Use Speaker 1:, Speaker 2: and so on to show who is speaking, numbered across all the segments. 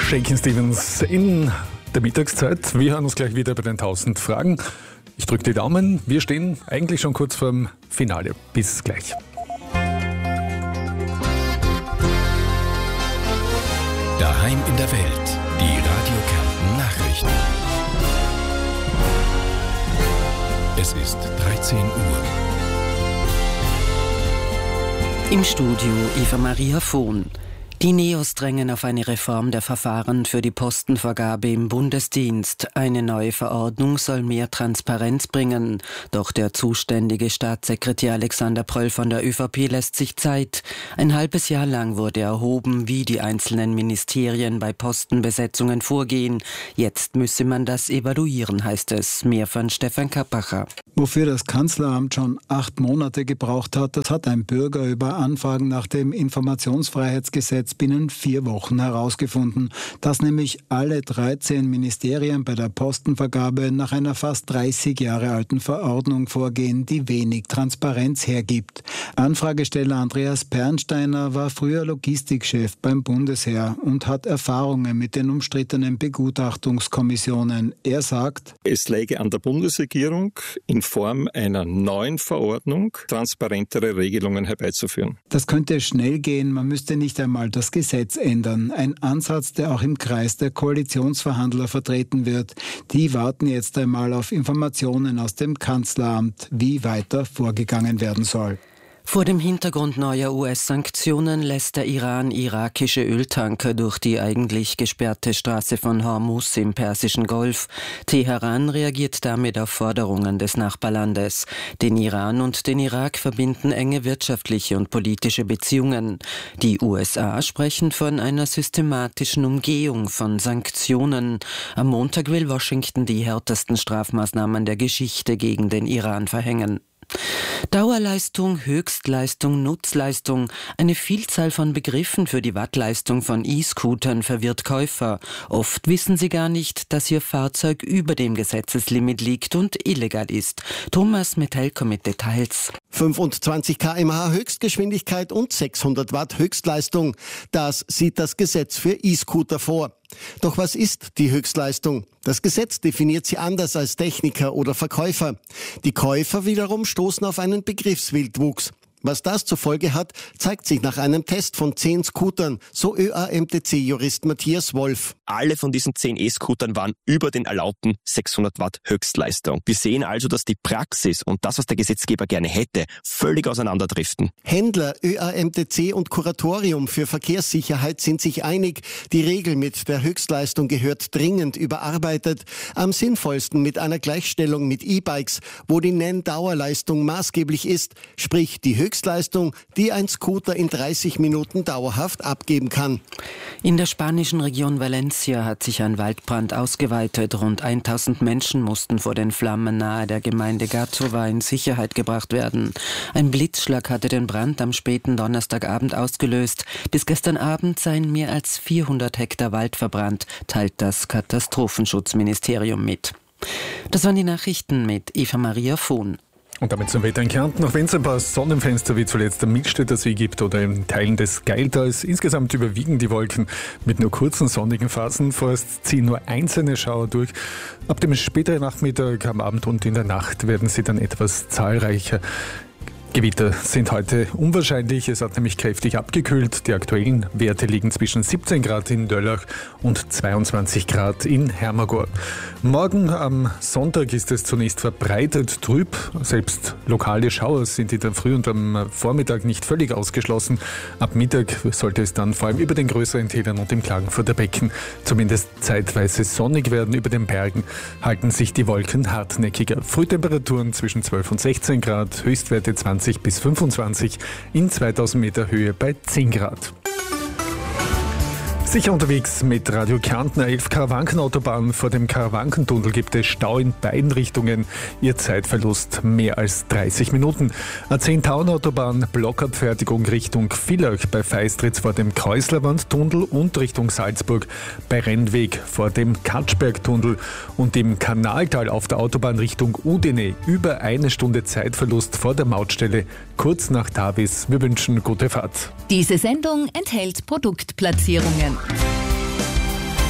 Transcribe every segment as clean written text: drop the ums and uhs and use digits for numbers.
Speaker 1: Shakin' Stevens in der Mittagszeit. Wir hören uns gleich wieder bei den 1000 Fragen. Ich drücke die Daumen. Wir stehen eigentlich schon kurz vorm Finale. Bis gleich.
Speaker 2: Daheim in der Welt. Die Radio Kärnten Nachrichten. Es ist 13 Uhr.
Speaker 3: Im Studio Eva Maria Vohn. Die Neos drängen auf eine Reform der Verfahren für die Postenvergabe im Bundesdienst. Eine neue Verordnung soll mehr Transparenz bringen. Doch der zuständige Staatssekretär Alexander Pröll von der ÖVP lässt sich Zeit. Ein halbes Jahr lang wurde erhoben, wie die einzelnen Ministerien bei Postenbesetzungen vorgehen. Jetzt müsse man das evaluieren, heißt es. Mehr von Stefan Kappacher.
Speaker 4: Wofür das Kanzleramt schon 8 Monate gebraucht hat, das hat ein Bürger über Anfragen nach dem Informationsfreiheitsgesetz binnen 4 Wochen herausgefunden, dass nämlich alle 13 Ministerien bei der Postenvergabe nach einer fast 30 Jahre alten Verordnung vorgehen, die wenig Transparenz hergibt. Anfragesteller Andreas Pernsteiner war früher Logistikchef beim Bundesheer und hat Erfahrungen mit den umstrittenen Begutachtungskommissionen. Er sagt,
Speaker 5: es läge an der Bundesregierung, in Form einer neuen Verordnung transparentere Regelungen herbeizuführen.
Speaker 4: Das könnte schnell gehen, man müsste nicht einmal das Gesetz ändern. Ein Ansatz, der auch im Kreis der Koalitionsverhandler vertreten wird. Die warten jetzt einmal auf Informationen aus dem Kanzleramt, wie weiter vorgegangen werden soll.
Speaker 3: Vor dem Hintergrund neuer US-Sanktionen lässt der Iran irakische Öltanker durch die eigentlich gesperrte Straße von Hormuz im Persischen Golf. Teheran reagiert damit auf Forderungen des Nachbarlandes. Den Iran und den Irak verbinden enge wirtschaftliche und politische Beziehungen. Die USA sprechen von einer systematischen Umgehung von Sanktionen. Am Montag will Washington die härtesten Strafmaßnahmen der Geschichte gegen den Iran verhängen. Dauerleistung, Höchstleistung, Nutzleistung, eine Vielzahl von Begriffen für die Wattleistung von E-Scootern verwirrt Käufer. Oft wissen sie gar nicht, dass ihr Fahrzeug über dem Gesetzeslimit liegt und illegal ist. Thomas Metelko mit Details.
Speaker 6: 25 km/h Höchstgeschwindigkeit und 600 Watt Höchstleistung. Das sieht das Gesetz für E-Scooter vor. Doch was ist die Höchstleistung? Das Gesetz definiert sie anders als Techniker oder Verkäufer. Die Käufer wiederum stoßen auf einen Begriffswildwuchs. Was das zur Folge hat, zeigt sich nach einem Test von 10 Scootern, so ÖAMTC-Jurist Matthias Wolf.
Speaker 7: Alle von diesen 10 E-Scootern waren über den erlaubten 600 Watt Höchstleistung. Wir sehen also, dass die Praxis und das, was der Gesetzgeber gerne hätte, völlig auseinanderdriften.
Speaker 6: Händler, ÖAMTC und Kuratorium für Verkehrssicherheit sind sich einig, die Regel mit der Höchstleistung gehört dringend überarbeitet. Am sinnvollsten mit einer Gleichstellung mit E-Bikes, wo die Nenndauerleistung maßgeblich ist, sprich die Höchstleistung, die ein Scooter in 30 Minuten dauerhaft abgeben kann.
Speaker 3: In der spanischen Region Valencia hat sich ein Waldbrand ausgeweitet. Rund 1000 Menschen mussten vor den Flammen nahe der Gemeinde Gazova in Sicherheit gebracht werden. Ein Blitzschlag hatte den Brand am späten Donnerstagabend ausgelöst. Bis gestern Abend seien mehr als 400 Hektar Wald verbrannt, teilt das Katastrophenschutzministerium mit. Das waren die Nachrichten mit Eva Maria Vohn.
Speaker 1: Und damit zum Wetter in Kärnten, auch wenn es ein paar Sonnenfenster wie zuletzt am Mitstädter See gibt oder in Teilen des Geiltals, insgesamt überwiegen die Wolken mit nur kurzen sonnigen Phasen. Vorerst ziehen nur einzelne Schauer durch. Ab dem späteren Nachmittag, am Abend und in der Nacht werden sie dann etwas zahlreicher. Gewitter sind heute unwahrscheinlich, es hat nämlich kräftig abgekühlt. Die aktuellen Werte liegen zwischen 17 Grad in Döllach und 22 Grad in Hermagor. Morgen am Sonntag ist es zunächst verbreitet trüb. Selbst lokale Schauer sind in der Früh und am Vormittag nicht völlig ausgeschlossen. Ab Mittag sollte es dann vor allem über den größeren Tälern und im Klagenfurter Becken zumindest zeitweise sonnig werden. Über den Bergen halten sich die Wolken hartnäckiger. Frühtemperaturen zwischen 12 und 16 Grad, Höchstwerte 20 bis 25, in 2000 Meter Höhe bei 10 Grad. Sicher unterwegs mit Radio Kärnten. 11 Karawankenautobahnen. Vor dem Karawankentunnel gibt es Stau in beiden Richtungen. Ihr Zeitverlust mehr als 30 Minuten. A10 Tauernautobahn, Blockabfertigung Richtung Villach bei Feistritz vor dem Kreuzlerwandtunnel und Richtung Salzburg bei Rennweg vor dem Katschbergtunnel. Und im Kanaltal auf der Autobahn Richtung Udine über 1 Stunde Zeitverlust vor der Mautstelle kurz nach Tavis. Wir wünschen gute Fahrt.
Speaker 8: Diese Sendung enthält Produktplatzierungen.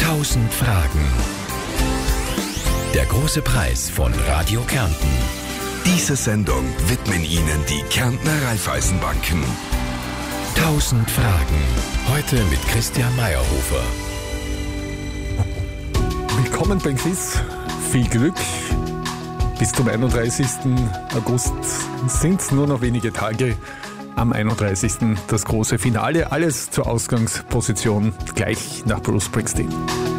Speaker 2: 1000 Fragen. Der große Preis von Radio Kärnten.
Speaker 8: Diese Sendung widmen Ihnen die Kärntner Raiffeisenbanken.
Speaker 2: 1000 Fragen. Heute mit Christian Meyerhofer.
Speaker 1: Willkommen beim Quiz. Viel Glück. Bis zum 31. August sind es nur noch wenige Tage. Am 31. das große Finale. Alles zur Ausgangsposition gleich nach Bruce Springsteen.